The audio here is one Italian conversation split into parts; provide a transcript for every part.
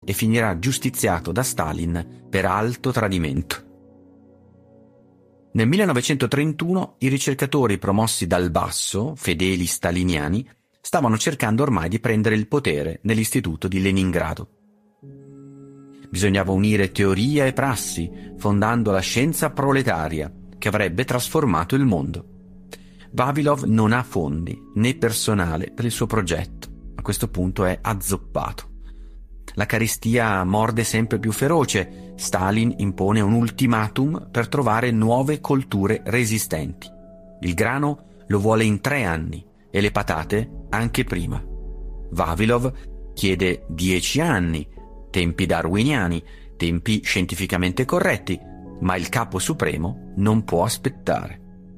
e finirà giustiziato da Stalin per alto tradimento. Nel 1931 i ricercatori promossi dal basso, fedeli staliniani, stavano cercando ormai di prendere il potere nell'istituto di Leningrado. Bisognava unire teoria e prassi, fondando la scienza proletaria che avrebbe trasformato il mondo. Vavilov non ha fondi né personale per il suo progetto. A questo punto è azzoppato. La carestia morde sempre più feroce. Stalin impone un ultimatum per trovare nuove colture resistenti. Il grano lo vuole in 3 anni e le patate anche prima. Vavilov chiede 10 anni, tempi darwiniani, tempi scientificamente corretti, ma il capo supremo non può aspettare.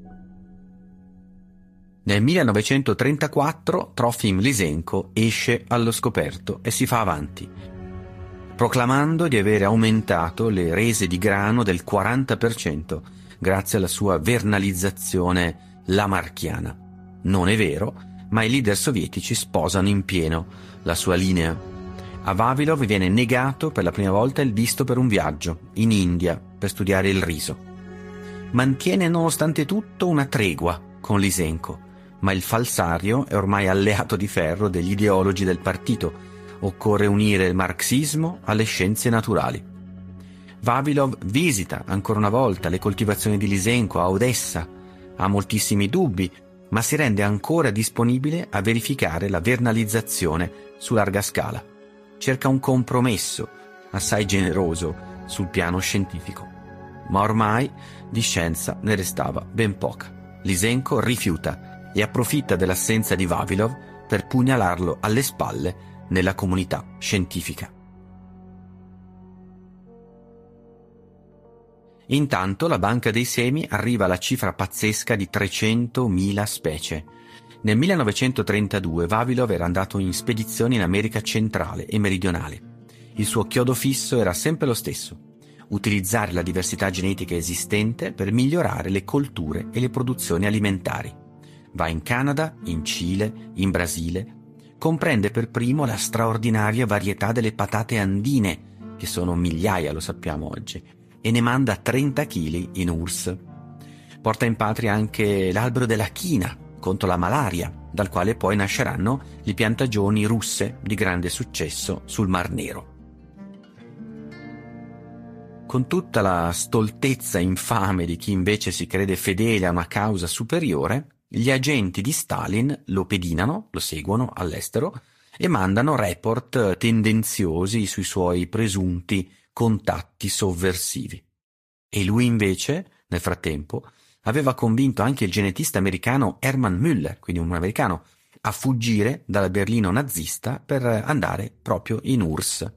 Nel 1934 Trofim Lysenko esce allo scoperto e si fa avanti, proclamando di avere aumentato le rese di grano del 40% grazie alla sua vernalizzazione lamarchiana. Non è vero, ma i leader sovietici sposano in pieno la sua linea. A Vavilov viene negato per la prima volta il visto per un viaggio in India per studiare il riso. Mantiene nonostante tutto una tregua con Lysenko, ma il falsario è ormai alleato di ferro degli ideologi del partito. Occorre unire il marxismo alle scienze naturali. Vavilov visita ancora una volta le coltivazioni di Lysenko a Odessa, ha moltissimi dubbi, ma si rende ancora disponibile a verificare la vernalizzazione su larga scala. Cerca un compromesso assai generoso sul piano scientifico, ma ormai di scienza ne restava ben poca. Lysenko rifiuta e approfitta dell'assenza di Vavilov per pugnalarlo alle spalle nella comunità scientifica. Intanto la Banca dei Semi arriva alla cifra pazzesca di 300.000 specie. Nel 1932 Vavilov era andato in spedizioni in America centrale e meridionale. Il suo chiodo fisso era sempre lo stesso: utilizzare la diversità genetica esistente per migliorare le colture e le produzioni alimentari. Va in Canada, in Cile, in Brasile. Comprende per primo la straordinaria varietà delle patate andine, che sono migliaia, lo sappiamo oggi, e ne manda 30 kg in URSS. Porta in patria anche l'albero della china contro la malaria, dal quale poi nasceranno le piantagioni russe di grande successo sul Mar Nero. Con tutta la stoltezza infame di chi invece si crede fedele a una causa superiore, gli agenti di Stalin lo pedinano, lo seguono all'estero e mandano report tendenziosi sui suoi presunti contatti sovversivi. E lui invece, nel frattempo, aveva convinto anche il genetista americano Hermann Müller, quindi un americano, a fuggire dalla Berlino nazista per andare proprio in URSS.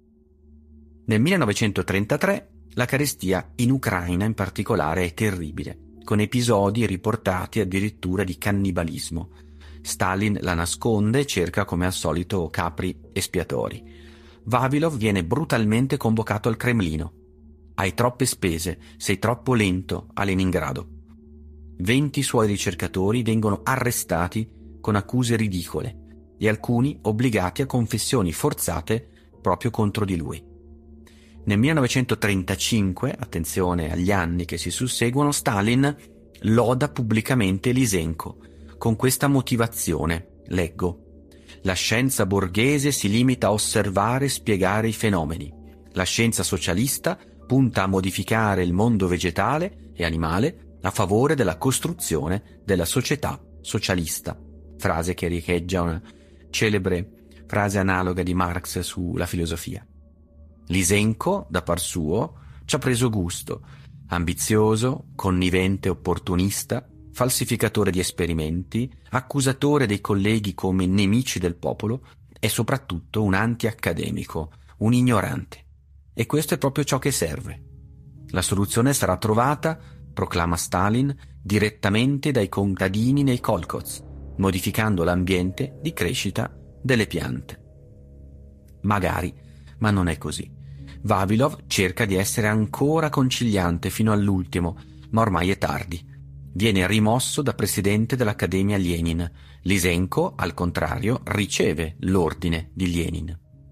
Nel 1933 la carestia in Ucraina in particolare è terribile, con episodi riportati addirittura di cannibalismo. Stalin la nasconde e cerca come al solito capri espiatori. Vavilov viene brutalmente convocato al Cremlino. Hai troppe spese, sei troppo lento a Leningrado. 20 suoi ricercatori vengono arrestati con accuse ridicole e alcuni obbligati a confessioni forzate proprio contro di lui. Nel 1935, attenzione agli anni che si susseguono, Stalin loda pubblicamente Lysenko con questa motivazione, leggo: la scienza borghese si limita a osservare e spiegare i fenomeni. La scienza socialista punta a modificare il mondo vegetale e animale a favore della costruzione della società socialista. Frase che riecheggia una celebre frase analoga di Marx sulla filosofia. Lysenko, da par suo, ci ha preso gusto: ambizioso, connivente, opportunista, falsificatore di esperimenti, accusatore dei colleghi come nemici del popolo e soprattutto un anti-accademico, un ignorante. E questo è proprio ciò che serve. La soluzione sarà trovata, proclama Stalin, direttamente dai contadini nei kolkhoz, modificando l'ambiente di crescita delle piante. Magari, ma non è così. Vavilov cerca di essere ancora conciliante fino all'ultimo, ma ormai è tardi. Viene rimosso da presidente dell'Accademia Lenin. Lysenko, al contrario, riceve l'ordine di Lenin.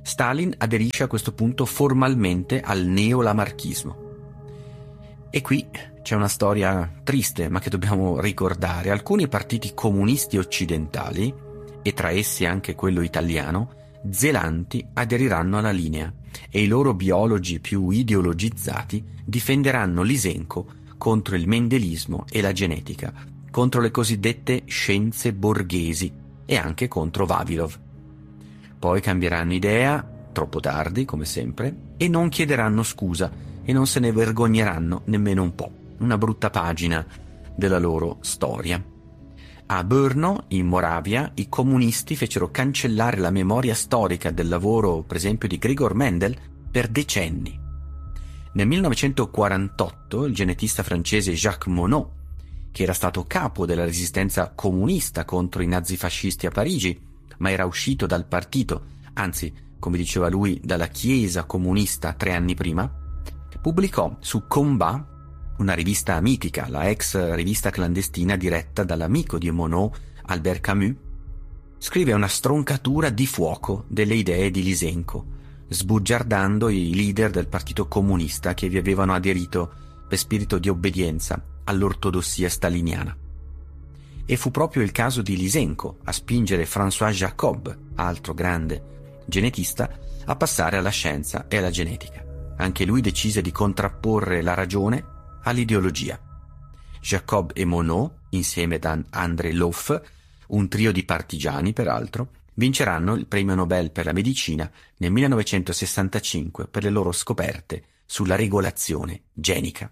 Stalin aderisce a questo punto formalmente al neolamarchismo. E qui c'è una storia triste, ma che dobbiamo ricordare. Alcuni partiti comunisti occidentali, e tra essi anche quello italiano, zelanti, aderiranno alla linea, e i loro biologi più ideologizzati difenderanno Lysenko contro il mendelismo e la genetica, contro le cosiddette scienze borghesi e anche contro Vavilov. Poi cambieranno idea, troppo tardi come sempre, e non chiederanno scusa e non se ne vergogneranno nemmeno un po'. Una brutta pagina della loro storia. A Brno, in Moravia, i comunisti fecero cancellare la memoria storica del lavoro, per esempio, di Grigor Mendel per decenni. Nel 1948 il genetista francese Jacques Monod, che era stato capo della resistenza comunista contro i nazifascisti a Parigi, ma era uscito dal partito, anzi, come diceva lui, dalla chiesa comunista 3 anni prima, pubblicò su Combat, una rivista mitica, la ex rivista clandestina diretta dall'amico di Monod, Albert Camus, scrive una stroncatura di fuoco delle idee di Lysenko, sbugiardando i leader del partito comunista che vi avevano aderito per spirito di obbedienza all'ortodossia staliniana. E fu proprio il caso di Lysenko a spingere François Jacob, altro grande genetista, a passare alla scienza e alla genetica. Anche lui decise di contrapporre la ragione all'ideologia. Jacob e Monod, insieme ad André Loff, un trio di partigiani peraltro, vinceranno il premio Nobel per la medicina nel 1965 per le loro scoperte sulla regolazione genica.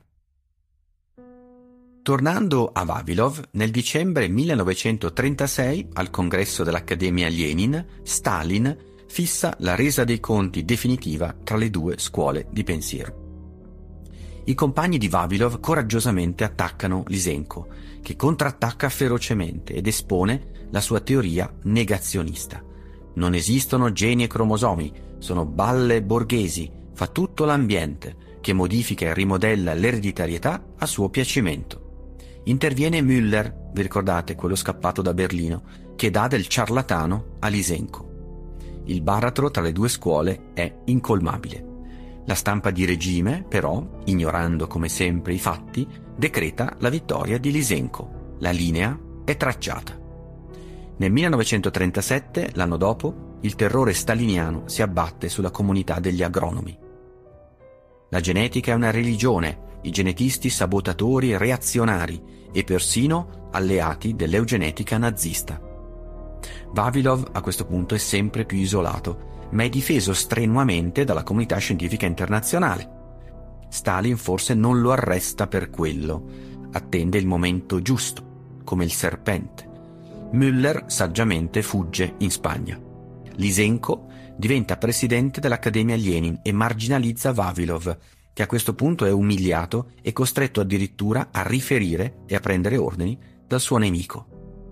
Tornando a Vavilov, nel dicembre 1936, al congresso dell'Accademia Lenin, Stalin fissa la resa dei conti definitiva tra le due scuole di pensiero. I compagni di Vavilov coraggiosamente attaccano Lysenko, che contrattacca ferocemente ed espone la sua teoria negazionista. Non esistono geni e cromosomi, sono balle borghesi, fa tutto l'ambiente, che modifica e rimodella l'ereditarietà a suo piacimento. Interviene Müller, vi ricordate, quello scappato da Berlino, che dà del ciarlatano a Lysenko. Il baratro tra le due scuole è incolmabile. La stampa di regime, però, ignorando come sempre i fatti, decreta la vittoria di Lysenko. La linea è tracciata. Nel 1937, l'anno dopo, il terrore staliniano si abbatte sulla comunità degli agronomi. La genetica è una religione, i genetisti sabotatori reazionari e persino alleati dell'eugenetica nazista. Vavilov a questo punto è sempre più isolato, ma è difeso strenuamente dalla comunità scientifica internazionale. Stalin forse non lo arresta per quello, attende il momento giusto, come il serpente. Müller saggiamente fugge in Spagna. Lysenko diventa presidente dell'Accademia Lenin e marginalizza Vavilov, che a questo punto è umiliato e costretto addirittura a riferire e a prendere ordini dal suo nemico.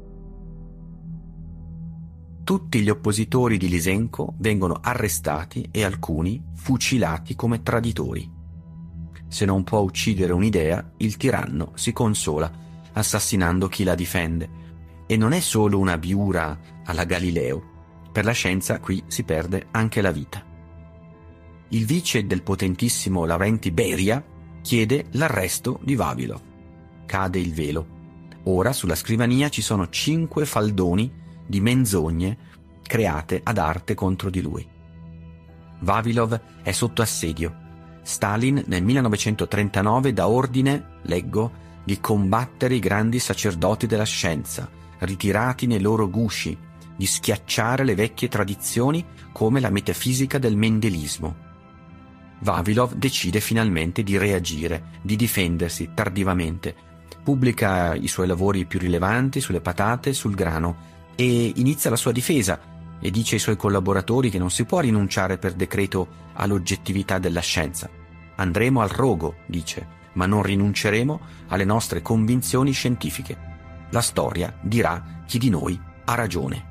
Tutti gli oppositori di Lysenko vengono arrestati e alcuni fucilati come traditori. Se non può uccidere un'idea, il tiranno si consola assassinando chi la difende. E non è solo una biura alla Galileo. Per la scienza qui si perde anche la vita. Il vice del potentissimo Lavrenti Beria chiede l'arresto di Vavilov. Cade il velo. Ora sulla scrivania ci sono 5 faldoni di menzogne create ad arte contro di lui. Vavilov è sotto assedio. Stalin nel 1939 dà ordine, leggo, di combattere i grandi sacerdoti della scienza, ritirati nei loro gusci, di schiacciare le vecchie tradizioni come la metafisica del mendelismo. Vavilov decide finalmente di reagire, di difendersi tardivamente. Pubblica i suoi lavori più rilevanti sulle patate, sul grano, e inizia la sua difesa e dice ai suoi collaboratori che non si può rinunciare per decreto all'oggettività della scienza. Andremo al rogo, dice, ma non rinunceremo alle nostre convinzioni scientifiche. La storia dirà chi di noi ha ragione.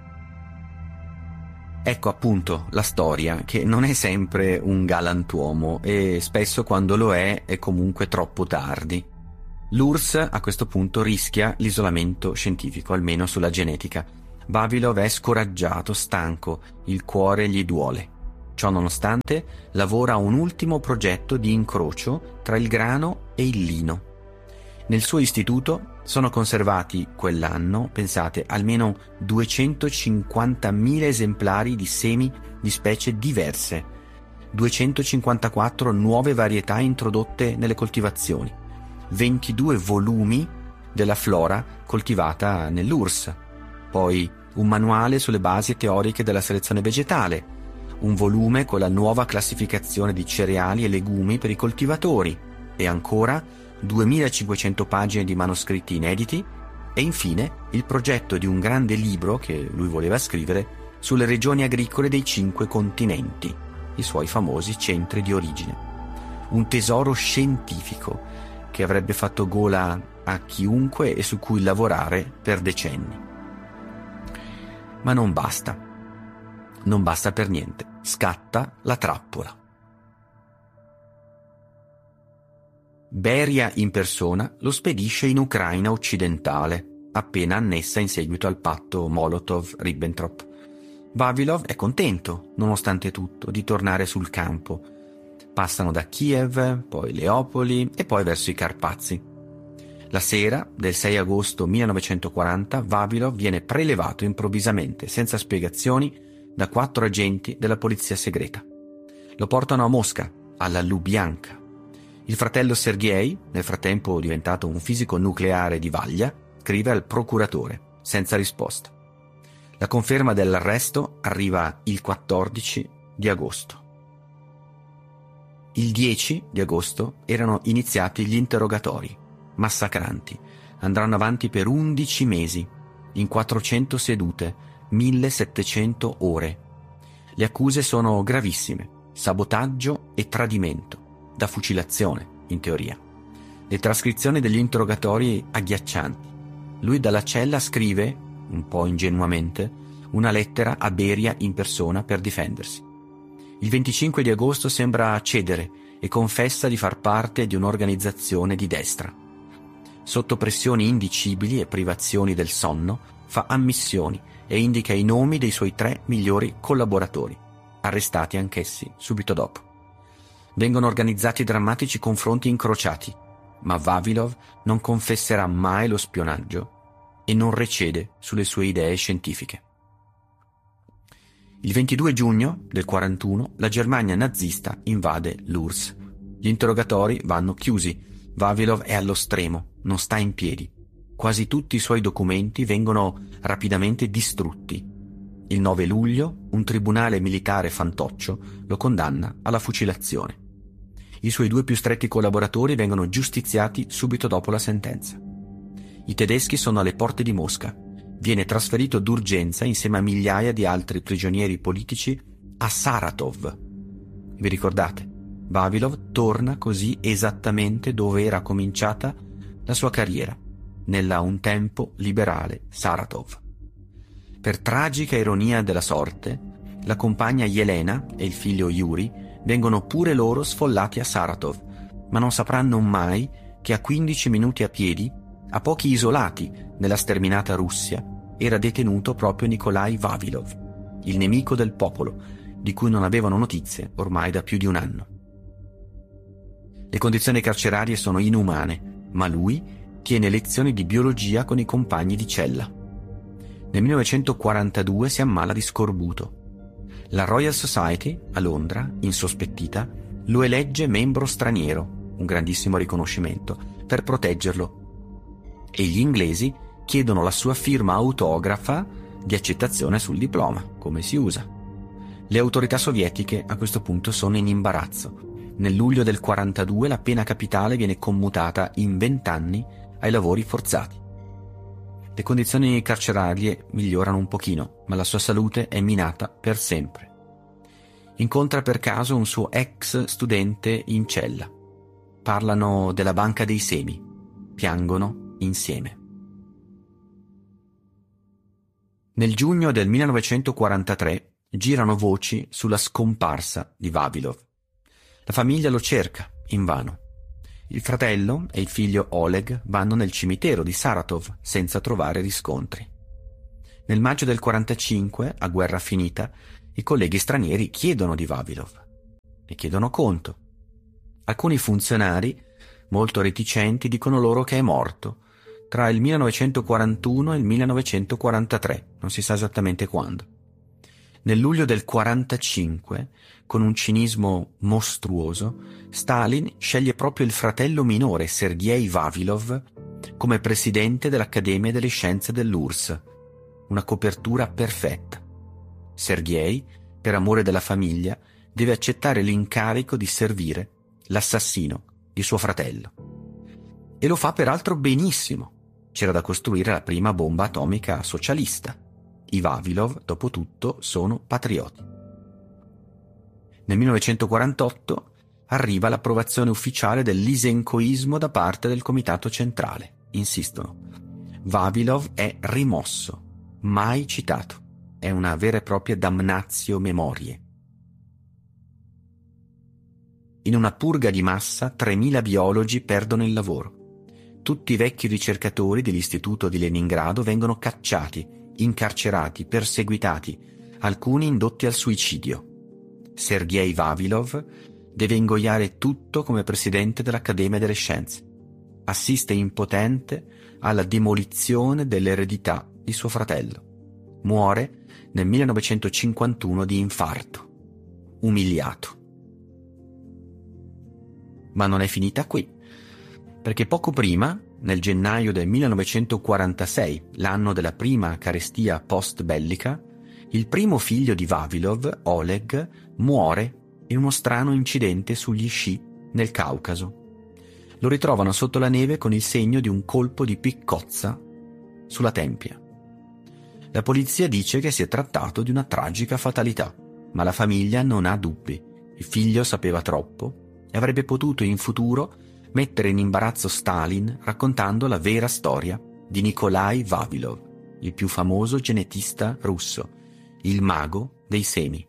Ecco appunto la storia, che non è sempre un galantuomo e spesso quando lo è comunque troppo tardi. L'URSS a questo punto rischia l'isolamento scientifico, almeno sulla genetica. Vavilov è scoraggiato, stanco, il cuore gli duole. Ciò nonostante, lavora a un ultimo progetto di incrocio tra il grano e il lino. Nel suo istituto sono conservati quell'anno, pensate, almeno 250.000 esemplari di semi di specie diverse, 254 nuove varietà introdotte nelle coltivazioni, 22 volumi della flora coltivata nell'URSS, poi un manuale sulle basi teoriche della selezione vegetale, un volume con la nuova classificazione di cereali e legumi per i coltivatori e ancora 2500 pagine di manoscritti inediti e infine il progetto di un grande libro che lui voleva scrivere sulle regioni agricole dei 5 continenti, i suoi famosi centri di origine. Un tesoro scientifico che avrebbe fatto gola a chiunque e su cui lavorare per decenni. Ma non basta. Non basta per niente. Scatta la trappola. Beria in persona lo spedisce in Ucraina occidentale, appena annessa in seguito al patto Molotov-Ribbentrop. Vavilov è contento, nonostante tutto, di tornare sul campo. Passano da Kiev, poi Leopoli e poi verso i Carpazi. La sera del 6 agosto 1940 Vavilov viene prelevato improvvisamente, senza spiegazioni, da 4 agenti della polizia segreta. Lo portano a Mosca, alla Lubianka. Il fratello Sergei, nel frattempo diventato un fisico nucleare di vaglia, scrive al procuratore, senza risposta. La conferma dell'arresto arriva il 14 di agosto. Il 10 di agosto erano iniziati gli interrogatori, massacranti. Andranno avanti per 11 mesi, in 400 sedute, 1700 ore. Le accuse sono gravissime: sabotaggio e tradimento, da fucilazione, in teoria. Le trascrizioni degli interrogatori agghiaccianti. Lui dalla cella scrive, un po' ingenuamente, una lettera a Beria in persona per difendersi. Il 25 di agosto sembra cedere e confessa di far parte di un'organizzazione di destra. Sotto pressioni indicibili e privazioni del sonno, fa ammissioni e indica i nomi dei suoi 3 migliori collaboratori, arrestati anch'essi subito dopo. Vengono organizzati drammatici confronti incrociati, ma Vavilov non confesserà mai lo spionaggio e non recede sulle sue idee scientifiche. Il 22 giugno del 41 la Germania nazista invade l'URSS. Gli interrogatori vanno chiusi. Vavilov è allo stremo, non sta in piedi. Quasi tutti i suoi documenti vengono rapidamente distrutti. Il 9 luglio un tribunale militare fantoccio lo condanna alla fucilazione. I suoi 2 più stretti collaboratori vengono giustiziati subito dopo la sentenza. I tedeschi sono alle porte di Mosca. Viene trasferito d'urgenza insieme a migliaia di altri prigionieri politici a Saratov. Vi ricordate? Vavilov torna così esattamente dove era cominciata la sua carriera, nella un tempo liberale Saratov. Per tragica ironia della sorte, la compagna Elena e il figlio Yuri vengono pure loro sfollati a Saratov, ma non sapranno mai che a 15 minuti a piedi, a pochi isolati nella sterminata Russia, era detenuto proprio Nikolai Vavilov, il nemico del popolo, di cui non avevano notizie ormai da più di un anno. Le condizioni carcerarie sono inumane, ma lui tiene lezioni di biologia con i compagni di cella. Nel 1942 si ammala di scorbuto. La Royal Society, a Londra, insospettita, lo elegge membro straniero, un grandissimo riconoscimento, per proteggerlo. E gli inglesi chiedono la sua firma autografa di accettazione sul diploma, come si usa. Le autorità sovietiche a questo punto sono in imbarazzo. Nel luglio del 42 la pena capitale viene commutata in 20 anni ai lavori forzati. Le condizioni carcerarie migliorano un pochino, ma la sua salute è minata per sempre. Incontra per caso un suo ex studente in cella. Parlano della banca dei semi. Piangono insieme. Nel giugno del 1943 girano voci sulla scomparsa di Vavilov. La famiglia lo cerca, invano. Il fratello e il figlio Oleg vanno nel cimitero di Saratov senza trovare riscontri. Nel maggio del 45, a guerra finita, I colleghi stranieri chiedono di Vavilov e chiedono conto. Alcuni funzionari, molto reticenti, dicono loro che è morto tra il 1941 e il 1943, non si sa esattamente quando. Nel luglio del 45, con un cinismo mostruoso, Stalin sceglie proprio il fratello minore, Sergej Vavilov, come presidente dell'Accademia delle Scienze dell'URSS. Una copertura perfetta. Sergej, per amore della famiglia, deve accettare l'incarico di servire l'assassino di suo fratello. E lo fa peraltro benissimo. C'era da costruire la prima bomba atomica socialista. I Vavilov, dopo tutto, sono patrioti. Nel 1948 arriva l'approvazione ufficiale del lysenkoismo da parte del Comitato Centrale. Insistono. Vavilov è rimosso, mai citato. È una vera e propria damnatio memoriae. In una purga di massa 3.000 biologi perdono il lavoro. Tutti i vecchi ricercatori dell'Istituto di Leningrado vengono cacciati, incarcerati, perseguitati, alcuni indotti al suicidio. Sergej Vavilov deve ingoiare tutto come presidente dell'Accademia delle Scienze. Assiste impotente alla demolizione dell'eredità di suo fratello. Muore nel 1951 di infarto, umiliato. Ma non è finita qui, perché poco prima, nel gennaio del 1946, l'anno della prima carestia post-bellica, il primo figlio di Vavilov, Oleg, muore in uno strano incidente sugli sci nel Caucaso. Lo ritrovano sotto la neve con il segno di un colpo di piccozza sulla tempia. La polizia dice che si è trattato di una tragica fatalità, ma la famiglia non ha dubbi. Il figlio sapeva troppo e avrebbe potuto in futuro mettere in imbarazzo Stalin raccontando la vera storia di Nikolai Vavilov, il più famoso genetista russo, il mago dei semi.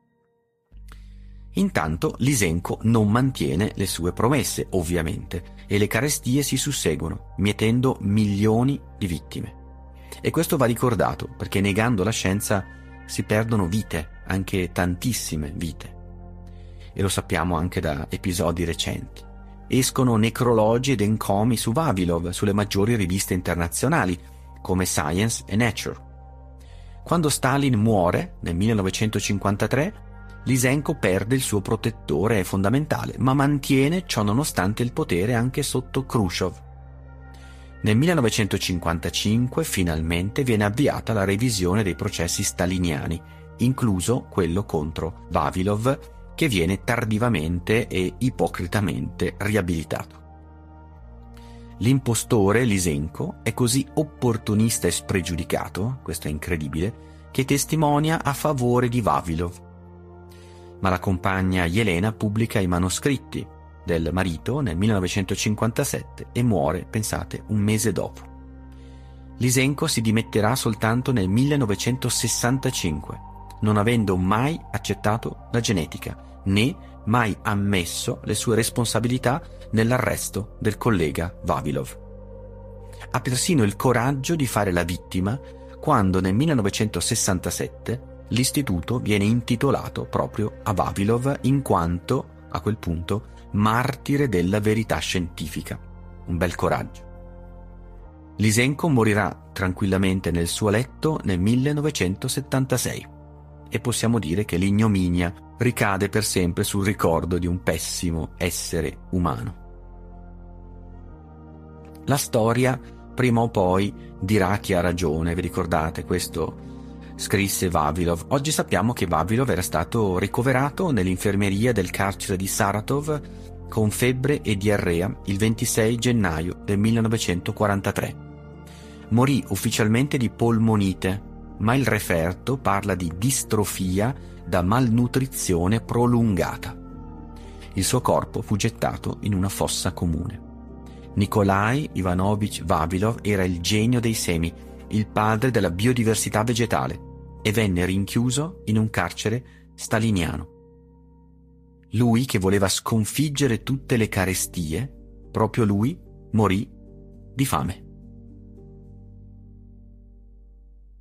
Intanto Lysenko non mantiene le sue promesse, ovviamente, e le carestie si susseguono, mietendo milioni di vittime. E questo va ricordato, perché negando la scienza si perdono vite, anche tantissime vite. E lo sappiamo anche da episodi recenti. Escono necrologi ed encomi su Vavilov sulle maggiori riviste internazionali, come Science e Nature. Quando Stalin muore, nel 1953, Lysenko perde il suo protettore fondamentale, ma mantiene ciò nonostante il potere anche sotto Khrushchev. Nel 1955 finalmente viene avviata la revisione dei processi staliniani, incluso quello contro Vavilov, che viene tardivamente e ipocritamente riabilitato. L'impostore Lysenko è così opportunista e spregiudicato, questo è incredibile, che testimonia a favore di Vavilov. Ma la compagna Elena pubblica i manoscritti del marito nel 1957 e muore, pensate, un mese dopo. Lysenko si dimetterà soltanto nel 1965, non avendo mai accettato la genetica, né mai ammesso le sue responsabilità nell'arresto del collega Vavilov. Ha persino il coraggio di fare la vittima quando nel 1967 l'istituto viene intitolato proprio a Vavilov in quanto, a quel punto, martire della verità scientifica. Un bel coraggio. Lysenko morirà tranquillamente nel suo letto nel 1976 e possiamo dire che l'ignominia ricade per sempre sul ricordo di un pessimo essere umano. La storia prima o poi dirà chi ha ragione, vi ricordate questo? Scrisse Vavilov. Oggi sappiamo che Vavilov era stato ricoverato nell'infermeria del carcere di Saratov con febbre e diarrea il 26 gennaio del 1943. Morì ufficialmente di polmonite, ma il referto parla di distrofia da malnutrizione prolungata. Il suo corpo fu gettato in una fossa comune. Nikolai Ivanovich Vavilov era il genio dei semi, il padre della biodiversità vegetale, e venne rinchiuso in un carcere staliniano. Lui che voleva sconfiggere tutte le carestie, proprio lui morì di fame.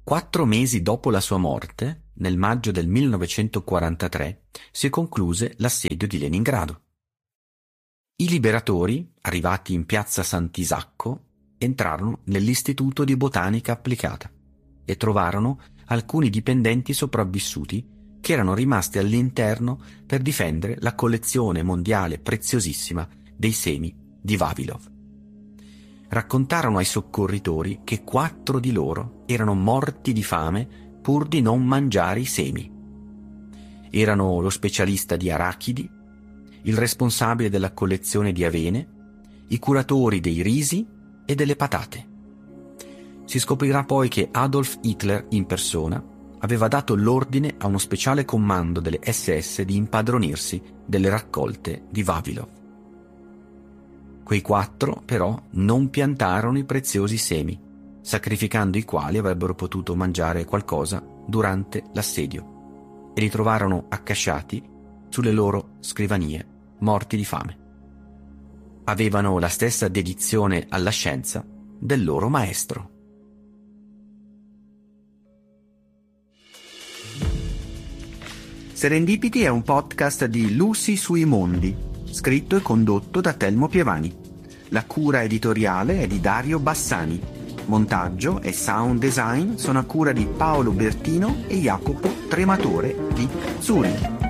4 mesi dopo la sua morte, nel maggio del 1943, si concluse l'assedio di Leningrado. I liberatori, arrivati in piazza Sant'Isacco, entrarono nell'Istituto di Botanica Applicata e trovarono alcuni dipendenti sopravvissuti che erano rimasti all'interno per difendere la collezione mondiale preziosissima dei semi di Vavilov. Raccontarono ai soccorritori che 4 di loro erano morti di fame pur di non mangiare i semi. Erano lo specialista di arachidi, il responsabile della collezione di avene, i curatori dei risi e delle patate. Si scoprirà poi che Adolf Hitler in persona aveva dato l'ordine a uno speciale comando delle SS di impadronirsi delle raccolte di Vavilov. Quei 4 però non piantarono i preziosi semi, sacrificando i quali avrebbero potuto mangiare qualcosa durante l'assedio, e li trovarono accasciati sulle loro scrivanie, morti di fame. Avevano la stessa dedizione alla scienza del loro maestro. Serendipiti è un podcast di Lucy sui mondi, scritto e condotto da Telmo Pievani. La cura editoriale è di Dario Bassani. Montaggio e sound design sono a cura di Paolo Bertino e Jacopo Trematore di Zuri.